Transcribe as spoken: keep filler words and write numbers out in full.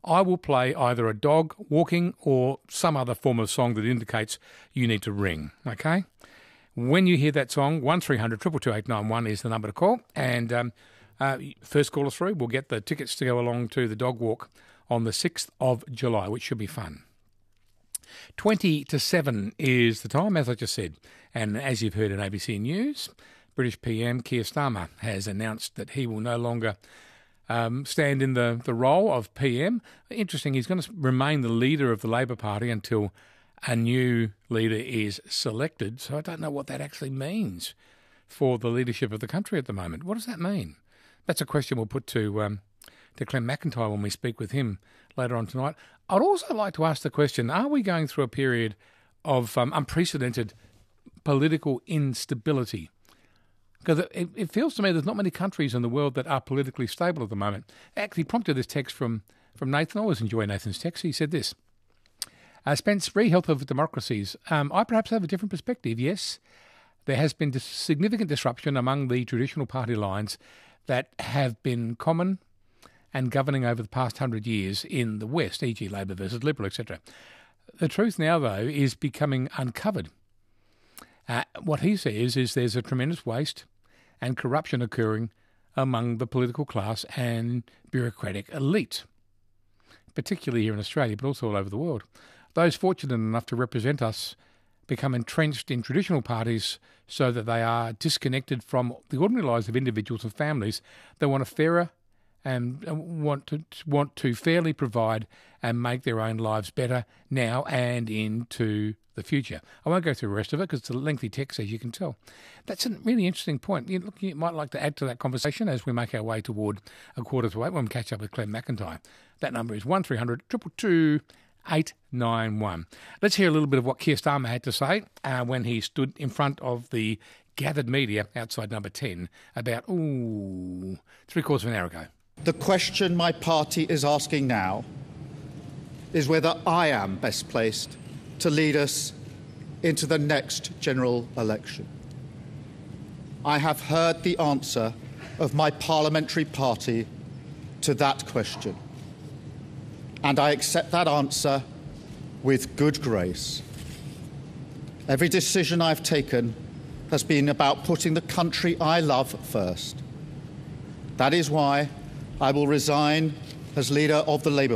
I will play either a dog walking or some other form of song that indicates you need to ring, okay? When you hear that song, one three hundred two two two eight nine one is the number to call. And um, uh, first caller through, we'll get the tickets to go along to the dog walk on the sixth of July, which should be fun. twenty to seven is the time, as I just said. And as you've heard in A B C News, British P M Keir Starmer has announced that he will no longer um, stand in the, the role of P M. Interesting, he's going to remain the leader of the Labor Party until a new leader is selected. So I don't know what that actually means for the leadership of the country at the moment. What does that mean? That's a question we'll put to um, to Clem McIntyre when we speak with him later on tonight. I'd also like to ask the question, are we going through a period of um, unprecedented political instability? Because it, it feels to me there's not many countries in the world that are politically stable at the moment. Actually prompted this text from, from Nathan. I always enjoy Nathan's text. He said this. Uh, Spence, re-health of democracies. Um, I perhaps have a different perspective. Yes, there has been dis- significant disruption among the traditional party lines that have been common and governing over the past hundred years in the West, for example Labor versus Liberal, et cetera. The truth now, though, is becoming uncovered. Uh, what he says is there's a tremendous waste and corruption occurring among the political class and bureaucratic elite, particularly here in Australia, but also all over the world. Those fortunate enough to represent us become entrenched in traditional parties so that they are disconnected from the ordinary lives of individuals and families. They want a fairer and want to want to fairly provide and make their own lives better now and into the future. I won't go through the rest of it because it's a lengthy text, as you can tell. That's a really interesting point. You, look, you might like to add to that conversation as we make our way toward a quarter to eight when we catch up with Clem McIntyre. That number is one three hundred two two two eight nine one. Let's hear a little bit of what Keir Starmer had to say uh, when he stood in front of the gathered media outside number ten about, ooh, three quarters of an hour ago. The question my party is asking now is whether I am best placed to lead us into the next general election. I have heard the answer of my parliamentary party to that question, and I accept that answer with good grace. Every decision I've taken has been about putting the country I love first. That is why I will resign as leader of the Labour